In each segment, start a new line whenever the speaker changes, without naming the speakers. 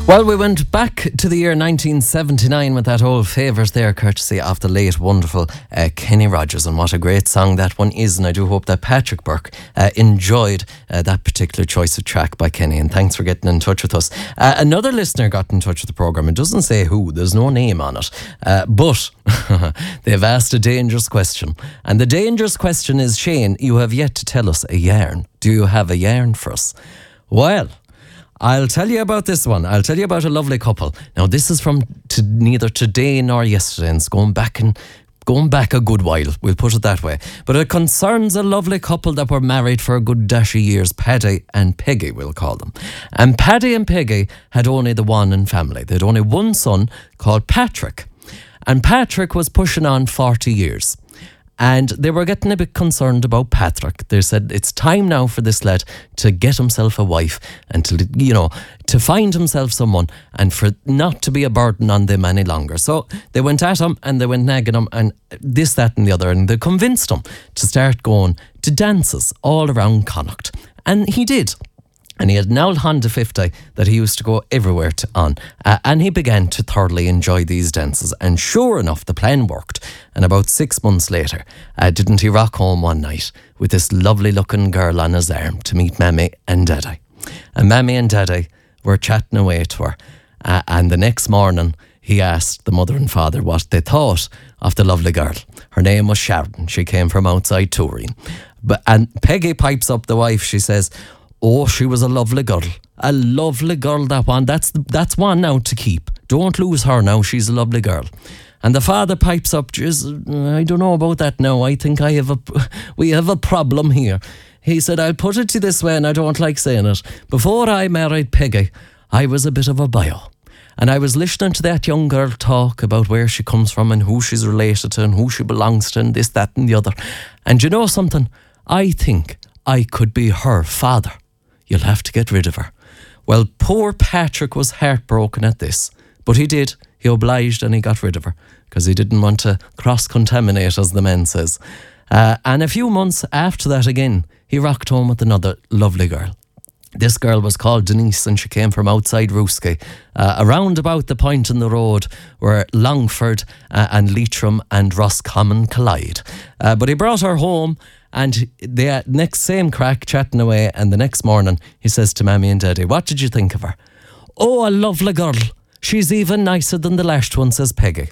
Well, we went back to the year 1979 with that old favourite there, courtesy of the late, wonderful Kenny Rogers. And what a great song that one is. And I do hope that Patrick Burke enjoyed that particular choice of track by Kenny. And thanks for getting in touch with us. Another listener got in touch with the programme. It doesn't say who, there's no name on it. But they've asked a dangerous question. And the dangerous question is, Shane, you have yet to tell us a yarn. Do you have a yarn for us? Well, I'll tell you about this one. I'll tell you about a lovely couple. Now, this is from neither today nor yesterday, and it's going back a good while, we'll put it that way. But it concerns a lovely couple that were married for a good dash of years, Paddy and Peggy, we'll call them. And Paddy and Peggy had only the one in family. They had only one son called Patrick. And Patrick was pushing on 40 years. And they were getting a bit concerned about Patrick. They said it's time now for this lad to get himself a wife and to find himself someone and for not to be a burden on them any longer. So they went at him and they went nagging him and this, that and the other, and they convinced him to start going to dances all around Connacht. And he did. And he had an old Honda 50 that he used to go everywhere on. And he began to thoroughly enjoy these dances. And sure enough, the plan worked. And about 6 months later, didn't he rock home one night with this lovely looking girl on his arm to meet Mammy and Daddy. And Mammy and Daddy were chatting away to her. And the next morning, he asked the mother and father what they thought of the lovely girl. Her name was Sharon. She came from outside Turin. And Peggy pipes up, the wife, she says, "Oh, she was a lovely girl. A lovely girl, that one. That's one now to keep. Don't lose her now. She's a lovely girl." And the father pipes up, "I don't know about that now. I think we have a problem here." He said, "I'll put it to you this way, and I don't like saying it. Before I married Peggy, I was a bit of a bio. And I was listening to that young girl talk about where she comes from and who she's related to and who she belongs to and this, that and the other. And you know something? I think I could be her father. You'll have to get rid of her." Well, poor Patrick was heartbroken at this. But he did. He obliged and he got rid of her because he didn't want to cross-contaminate, as the man says. And a few months after that again, he rocked home with another lovely girl. This girl was called Denise and she came from outside Rooskey, around about the point in the road where Longford and Leitrim and Roscommon collide. But he brought her home. And the next same crack, chatting away, and the next morning he says to Mammy and Daddy, "What did you think of her?" "Oh, a lovely girl. She's even nicer than the last one," says Peggy.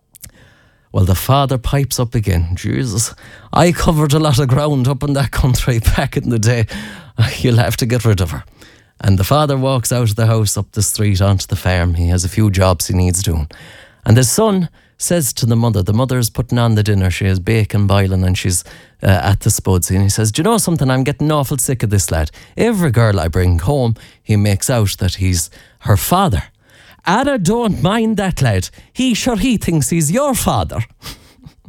Well, the father pipes up again. "Jesus, I covered a lot of ground up in that country back in the day. You'll have to get rid of her." And the father walks out of the house, up the street, onto the farm. He has a few jobs he needs doing. And the son says to the mother's putting on the dinner, she has bacon boiling and she's at the spuds, and he says, "Do you know something, I'm getting awful sick of this lad. Every girl I bring home, he makes out that he's her father. Anna, don't mind that lad. He thinks he's your father."